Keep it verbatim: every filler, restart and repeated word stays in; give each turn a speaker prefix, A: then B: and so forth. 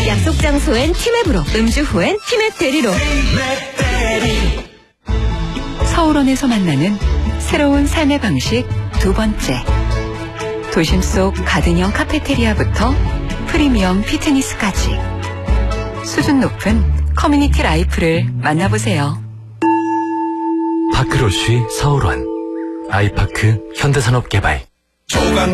A: 약속 장소엔 티맵으로, 음주 후엔 티맵 대리로.
B: 서울원에서 만나는 새로운 삶의 방식 두 번째. 도심 속 가든형 카페테리아부터 프리미엄 피트니스까지 수준 높은 커뮤니티 라이프를 만나보세요.
C: 파크로쉬 서울원, 아이파크 현대산업개발.